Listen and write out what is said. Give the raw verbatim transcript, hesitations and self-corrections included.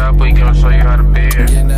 up, we gon' show you how to be here.